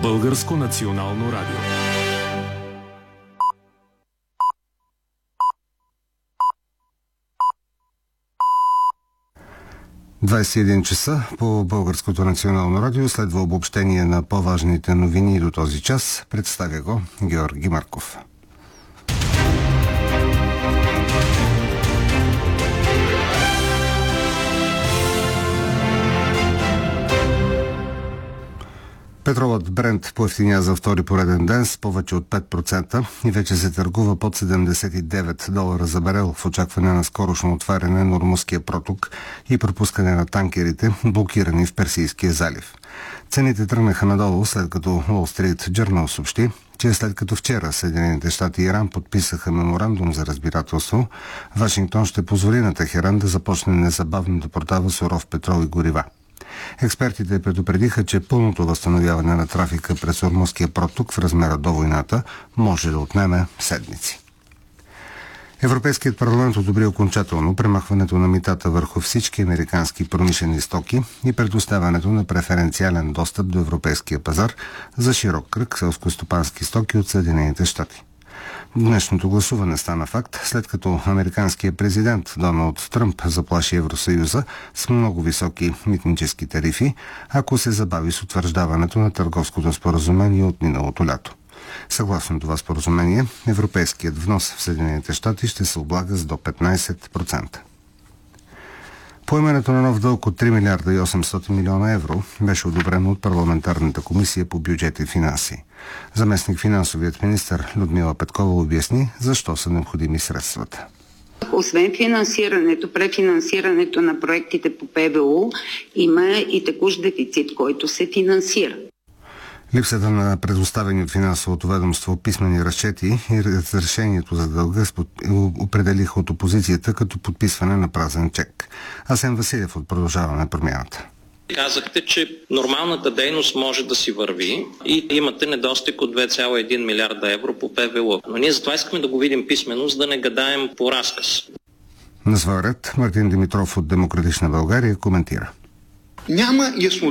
Българско национално радио. Часа по Българското национално радио следва обобщение на по-важните новини до този час. Представя го Георги Марков. Петролът Брент поевтиня за втори пореден ден с повече от 5% и вече се търгува под $79 за барел в очакване на скорошно отваряне на Ормузския проток и пропускане на танкерите, блокирани в Персийския залив. Цените тръгнаха надолу, след като Wall Street Journal съобщи, че след като вчера Съединените щати и Иран подписаха меморандум за разбирателство, Вашингтон ще позволи на Техеран да започне незабавно да продава суров петрол и горива. Експертите предупредиха, че пълното възстановяване на трафика през Ормузския проток в размера до войната може да отнеме седмици. Европейският парламент одобри окончателно премахването на митата върху всички американски промишлени стоки и предоставянето на преференциален достъп до европейския пазар за широк кръг селскостопански стоки от Съединените щати. Днешното гласуване стана факт, след като американският президент Доналд Тръмп заплаши Евросъюза с много високи митнически тарифи, ако се забави с утвърждаването на търговското споразумение от миналото лято. Съгласно това споразумение, европейският внос в Съединените щати ще се облага с до 15%. Поемането на нов дълг от 3 милиарда и 800 милиона евро беше одобрено от парламентарната комисия по бюджет и финанси. Заместник финансовият министър Людмила Петкова обясни защо са необходими средствата. Освен финансирането, префинансирането на проектите по ПВУ, има и текущ дефицит, който се финансира. Липсата на предоставени от финансовото ведомство писмени разчети и разрешението за дълга определиха от опозицията като подписване на празен чек. Асен Василев от Продължаваме промяната. Казахте, че нормалната дейност може да си върви и имате недостиг от 2,1 милиарда евро по ПВУ. Но ние затова искаме да го видим писмено, за да не гадаем по разказ. На своя ред Мартин Димитров от Демократична България коментира. Няма яснота